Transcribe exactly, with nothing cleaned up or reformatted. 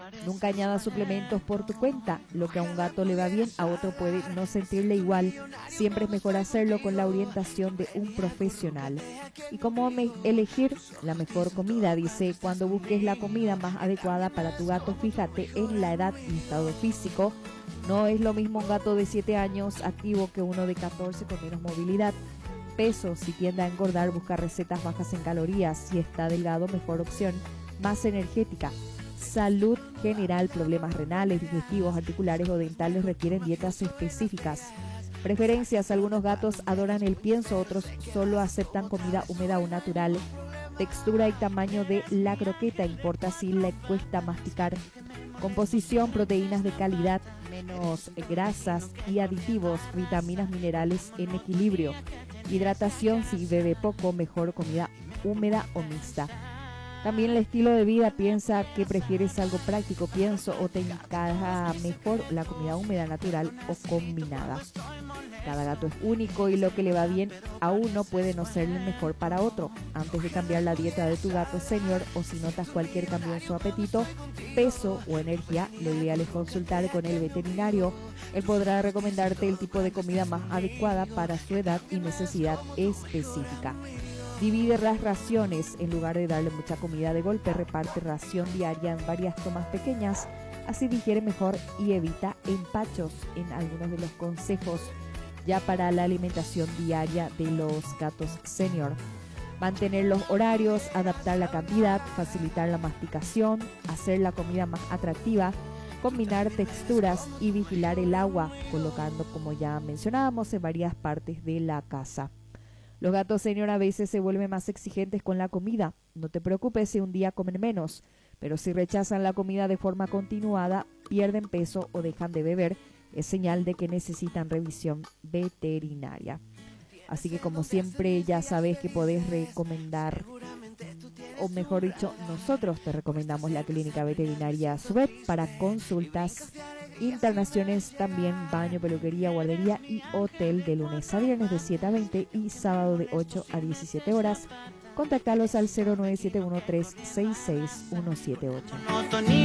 Nunca añadas suplementos por tu cuenta. Lo que a un gato le va bien, a otro puede no sentirle igual. Siempre es mejor hacerlo con la orientación de un profesional. ¿Y cómo me elegir la mejor comida? Dice, cuando busques la comida más adecuada para tu gato, fíjate en la edad y estado físico. No es lo mismo un gato de siete años activo que uno de catorce con menos movilidad. Peso, si tiende a engordar, busca recetas bajas en calorías. Si está delgado, mejor opción, más energética. Salud general, problemas renales, digestivos, articulares o dentales requieren dietas específicas. Preferencias, algunos gatos adoran el pienso, otros solo aceptan comida húmeda o natural. Textura y tamaño de la croqueta, importa si le cuesta masticar. Composición, proteínas de calidad, menos grasas y aditivos, vitaminas, minerales en equilibrio. Hidratación, si bebe poco, mejor comida húmeda o mixta. También el estilo de vida, piensa que prefieres algo práctico, pienso, o te encaja mejor la comida húmeda, natural o combinada. Cada gato es único y lo que le va bien a uno puede no ser el mejor para otro. Antes de cambiar la dieta de tu gato senior o si notas cualquier cambio en su apetito, peso o energía, lo ideal es consultar con el veterinario. Él podrá recomendarte el tipo de comida más adecuada para su edad y necesidad específica. Divide las raciones. En lugar de darle mucha comida de golpe, reparte ración diaria en varias tomas pequeñas. Así digiere mejor y evita empachos. En algunos de los consejos ya para la alimentación diaria de los gatos senior. Mantener los horarios, adaptar la cantidad, facilitar la masticación, hacer la comida más atractiva, combinar texturas y vigilar el agua, colocando, como ya mencionábamos, en varias partes de la casa. Los gatos senior a veces se vuelven más exigentes con la comida. No te preocupes si un día comen menos, pero si rechazan la comida de forma continuada, pierden peso o dejan de beber, es señal de que necesitan revisión veterinaria. Así que, como siempre, ya sabes que podés recomendar, o mejor dicho, nosotros te recomendamos la clínica veterinaria Subet para consultas, internaciones, también baño, peluquería, guardería y hotel de lunes a viernes de siete a veinte y sábado de ocho a diecisiete horas. Contactalos al cero nueve siete uno tres seis seis uno siete ocho.